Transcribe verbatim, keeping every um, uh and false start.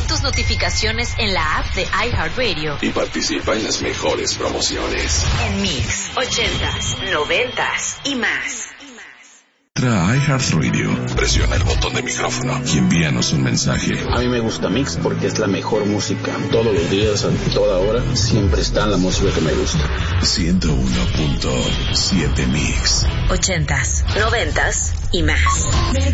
Activa tus notificaciones en la app de iHeartRadio y participa en las mejores promociones. En Mix, ochentas, noventas y más. Entra a iHeartRadio, presiona el botón de micrófono y envíanos un mensaje. A mí me gusta Mix porque es la mejor música. Todos los días, a toda hora, siempre está la música que me gusta. ciento uno punto siete Mix. Ochentas, noventas y más.